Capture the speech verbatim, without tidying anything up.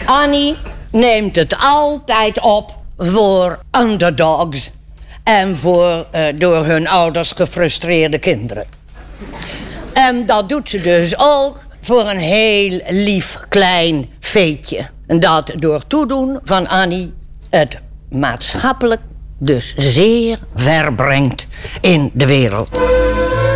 Annie neemt het altijd op voor underdogs en voor uh, door hun ouders gefrustreerde kinderen. En dat doet ze dus ook voor een heel lief klein veetje. En dat door toedoen van Annie het maatschappelijk dus zeer ver brengt in de wereld.